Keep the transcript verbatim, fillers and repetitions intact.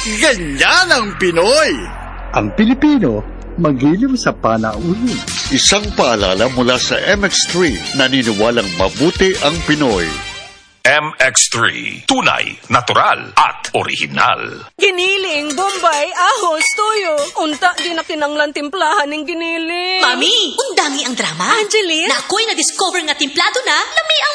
Ganyan ang Pinoy! Ang Pilipino, magilim sa panauhin. Isang paalala mula sa M X three, naniniwalang mabuti ang Pinoy. M X three. Tunay, natural, at original. Giniling, Bombay, ahos, toyo. Unta, di na kinanglan timplahan ng giniling. Mami, undangi ang drama. Angeline? Na ako'y na-discover nga timplado na, lami ang